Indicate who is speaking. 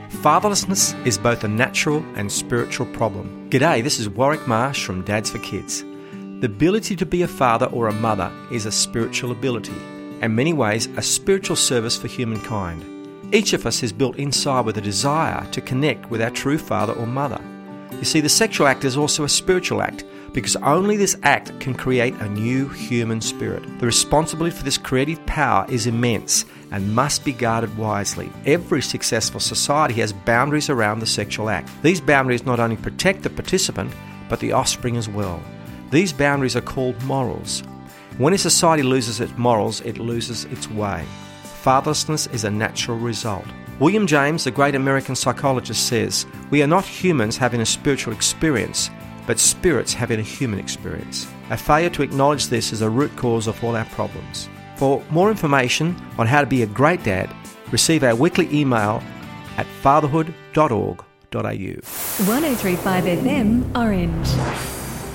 Speaker 1: Fatherlessness is both a natural and spiritual problem. G'day, this is Warwick Marsh from Dads for Kids. The ability to be a father or a mother is a spiritual ability, and in many ways a spiritual service for humankind. Each of us is built inside with a desire to connect with our true father or mother. You see, the sexual act is also a spiritual act, because only this act can create a new human spirit. The responsibility for this creative power is immense and must be guarded wisely. Every successful society has boundaries around the sexual act. These boundaries not only protect the participant, but the offspring as well. These boundaries are called morals. When a society loses its morals, it loses its way. Fatherlessness is a natural result. William James, the great American psychologist, says, "We are not humans having a spiritual experience, but spirits having a human experience." A failure to acknowledge this is a root cause of all our problems. For more information on how to be a great dad, receive our weekly email at fatherhood.org.au.
Speaker 2: 103.5 FM Orange.